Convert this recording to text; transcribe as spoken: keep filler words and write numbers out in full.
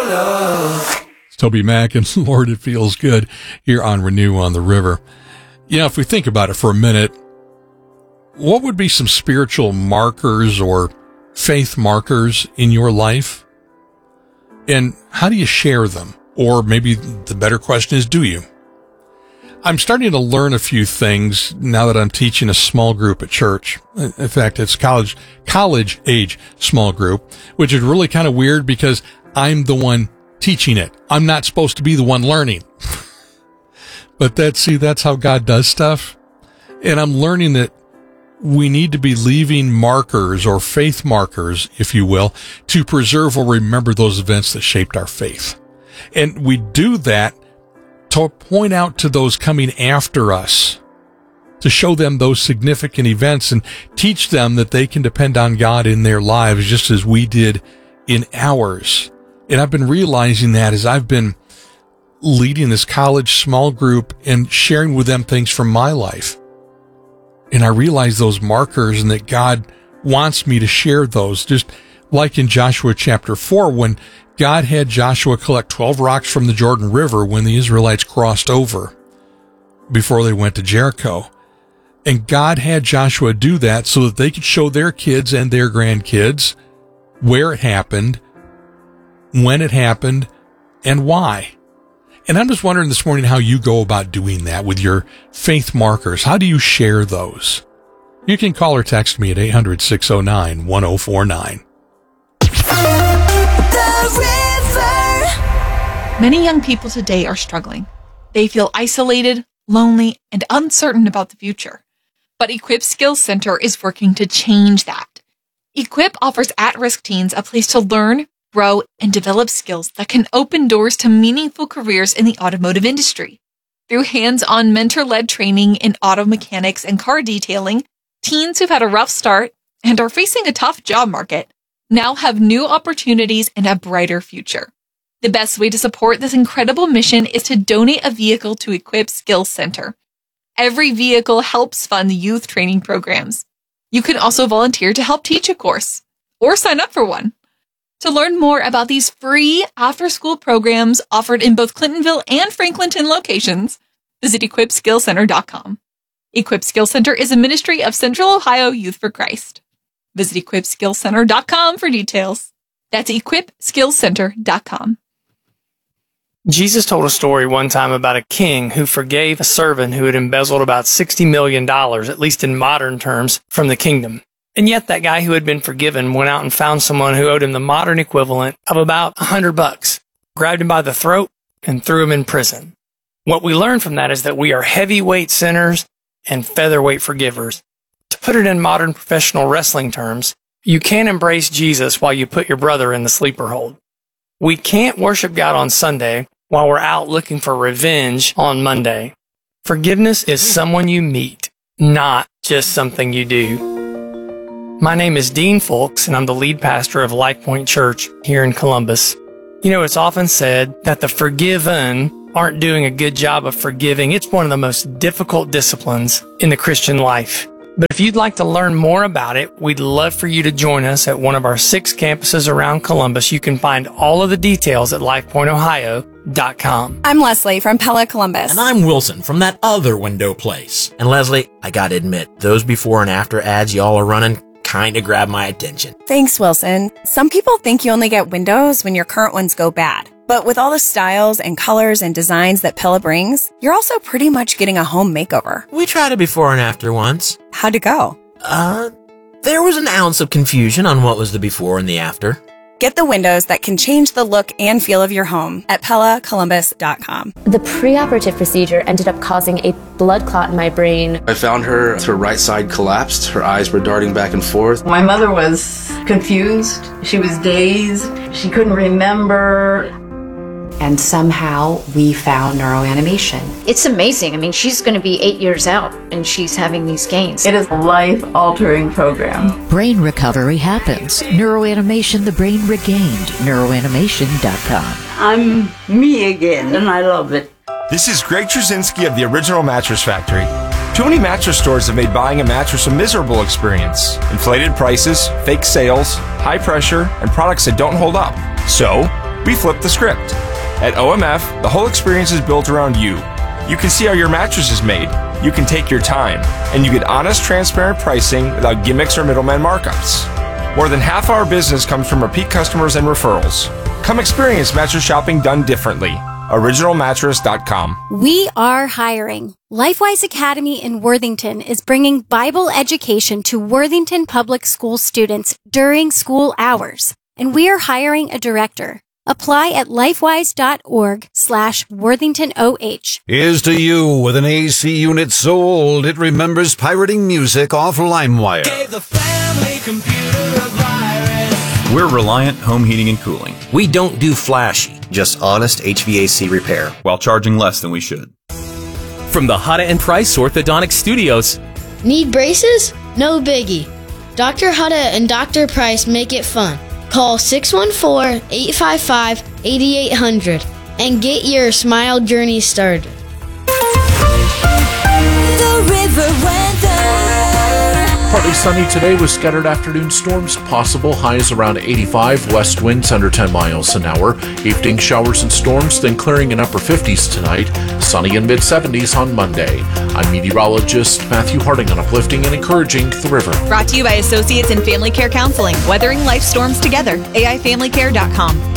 love. It's Toby Mac and Lord, It Feels Good here on Renew on the River. You know, if we think about it for a minute, what would be some spiritual markers or faith markers in your life? And how do you share them? Or maybe the better question is, do you? I'm starting to learn a few things now that I'm teaching a small group at church. In fact, it's college, college age small group, which is really kind of weird because I'm the one teaching it. I'm not supposed to be the one learning. But that's, see, that's how God does stuff. And I'm learning that we need to be leaving markers or faith markers, if you will, to preserve or remember those events that shaped our faith. And we do that to point out to those coming after us, to show them those significant events and teach them that they can depend on God in their lives just as we did in ours. And I've been realizing that as I've been leading this college small group and sharing with them things from my life. And I realize those markers and that God wants me to share those, just like in Joshua chapter four, when God had Joshua collect twelve rocks from the Jordan River when the Israelites crossed over before they went to Jericho. And God had Joshua do that so that they could show their kids and their grandkids where it happened, when it happened, and why. And I'm just wondering this morning how you go about doing that with your faith markers. How do you share those? You can call or text me at eight hundred, six oh nine, one oh four nine. Many young people today are struggling. They feel isolated, lonely, and uncertain about the future. But Equip Skills Center is working to change that. Equip offers at-risk teens a place to learn, grow, and develop skills that can open doors to meaningful careers in the automotive industry. Through hands-on mentor-led training in auto mechanics and car detailing, teens who've had a rough start and are facing a tough job market now have new opportunities and a brighter future. The best way to support this incredible mission is to donate a vehicle to Equip Skills Center. Every vehicle helps fund youth training programs. You can also volunteer to help teach a course or sign up for one. To learn more about these free after-school programs offered in both Clintonville and Franklinton locations, visit equip skills center dot com. Equip Skills Center is a ministry of Central Ohio Youth for Christ. Visit equip skills center dot com for details. That's equip skills center dot com. Jesus told a story one time about a king who forgave a servant who had embezzled about sixty million dollars, at least in modern terms, from the kingdom. And yet that guy who had been forgiven went out and found someone who owed him the modern equivalent of about a hundred bucks, grabbed him by the throat, and threw him in prison. What we learn from that is that we are heavyweight sinners and featherweight forgivers. To put it in modern professional wrestling terms, you can't embrace Jesus while you put your brother in the sleeper hold. We can't worship God on Sunday while we're out looking for revenge on Monday. Forgiveness is someone you meet, not just something you do. My name is Dean Folks, and I'm the lead pastor of Life Point Church here in Columbus. You know, it's often said that the forgiven aren't doing a good job of forgiving. It's one of the most difficult disciplines in the Christian life. But if you'd like to learn more about it, we'd love for you to join us at one of our six campuses around Columbus. You can find all of the details at life point ohio dot com. I'm Leslie from Pella Columbus. And I'm Wilson from that other window place. And Leslie, I gotta admit, those before and after ads y'all are running kind of grabbed my attention. Thanks, Wilson. Some people think you only get windows when your current ones go bad. But with all the styles and colors and designs that Pella brings, you're also pretty much getting a home makeover. We tried a before and after once. How'd it go? Uh, there was an ounce of confusion on what was the before and the after. Get the windows that can change the look and feel of your home at pella columbus dot com. The preoperative procedure ended up causing a blood clot in my brain. I found her, her right side collapsed. Her eyes were darting back and forth. My mother was confused. She was dazed. She couldn't remember. And somehow we found neuroanimation. It's amazing. I mean, she's going to be eight years out and she's having these gains. It is a life-altering program. Brain recovery happens. Neuroanimation, the brain regained. neuroanimation dot com. I'm me again, and I love it. This is Greg Trzynski of the Original Mattress Factory. Too many mattress stores have made buying a mattress a miserable experience. Inflated prices, fake sales, high pressure, and products that don't hold up. So, We flip the script. At O M F, the whole experience is built around you. You can see how your mattress is made. You can take your time. And you get honest, transparent pricing without gimmicks or middleman markups. More than half our business comes from repeat customers and referrals. Come experience mattress shopping done differently. original mattress dot com. We are hiring. LifeWise Academy in Worthington is bringing Bible education to Worthington Public School students during school hours. And we are hiring a director. Apply at lifewise.org slash Worthington OH. Here's to you with an A C unit sold. It remembers pirating music off LimeWire. Gave the family computer a virus. We're Reliant Home Heating and Cooling. We don't do flashy, just honest H V A C repair. While charging less than we should. From the Hutta and Price Orthodontic Studios. Need braces? No biggie. Doctor Hutta and Doctor Price make it fun. Call six one four, eight five five, eight eight zero zero and get your smile journey started. The river weather. Partly sunny today with scattered afternoon storms possible. Highs around eighty-five, west winds under ten miles an hour. Evening showers and storms, then clearing in upper fifties tonight. Sunny in mid seventies on Monday. I'm meteorologist Matthew Harding on Uplifting and Encouraging the River. Brought to you by Associates in Family Care Counseling, weathering life storms together. A I family care dot com.